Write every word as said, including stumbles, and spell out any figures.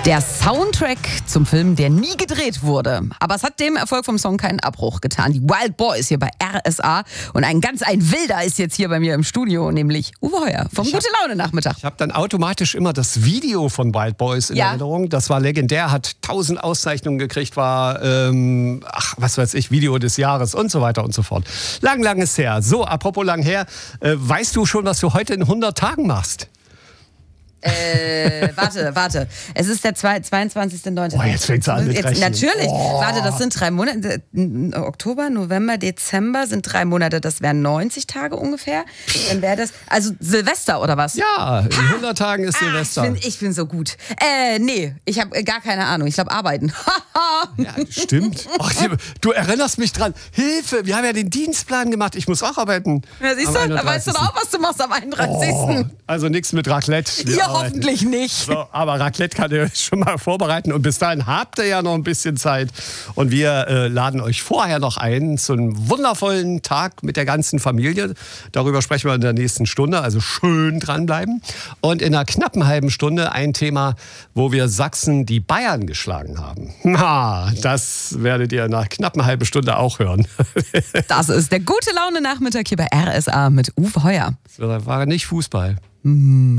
Der Soundtrack zum Film, der nie gedreht wurde. Aber es hat dem Erfolg vom Song keinen Abbruch getan. Die Wild Boys hier bei R S A. Und ein ganz ein Wilder ist jetzt hier bei mir im Studio, nämlich Uwe Heuer vom Gute-Laune-Nachmittag. Ich habe dann automatisch immer das Video von Wild Boys in Ja. Erinnerung. Das war legendär, hat tausend Auszeichnungen gekriegt, war, ähm, ach, was weiß ich, Video des Jahres und so weiter und so fort. Lang, lang ist her. So, apropos lang her, äh, weißt du schon, was du heute in hundert Tagen machst? Äh, warte, warte. Es ist der zweiundzwanzigste neunte Oh, jetzt fängt's an mit Jetzt, Rechnen. Natürlich. Oh. Warte, das sind drei Monate. Oktober, November, Dezember sind drei Monate. Das wären neunzig Tage ungefähr. Dann wäre das, also Silvester oder was? Ja, in hundert Tagen ist Silvester. Ah, ich bin ich bin so gut. Äh, nee, ich habe gar keine Ahnung. Ich glaube, arbeiten. Ja, stimmt. Ach, du erinnerst mich dran. Hilfe, wir haben ja den Dienstplan gemacht. Ich muss auch arbeiten. Ja, siehst du, Am da weißt du doch auch, was du machst am einunddreißigsten Oh, also nichts mit Raclette. Wir Ja, arbeiten. hoffentlich nicht. So, aber Raclette kann ihr schon mal vorbereiten und bis dahin habt ihr ja noch ein bisschen Zeit. Und wir äh, laden euch vorher noch ein zu einem wundervollen Tag mit der ganzen Familie. Darüber sprechen wir in der nächsten Stunde, also schön dranbleiben. Und in einer knappen halben Stunde ein Thema, wo wir Sachsen die Bayern geschlagen haben. Na, das werdet ihr nach knappen halben Stunde auch hören. Das ist der Gute-Laune-Nachmittag hier bei R S A mit Uwe Heuer. Das war nicht Fußball.